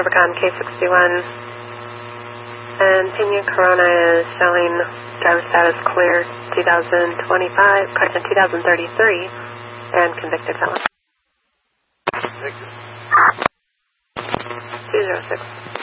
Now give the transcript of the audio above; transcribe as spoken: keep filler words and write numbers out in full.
Silvercon K sixty-one. And Pena Corona is showing driver status clear two thousand twenty-five, correction, two thousand thirty-three, and convicted felon. Convicted. two zero six.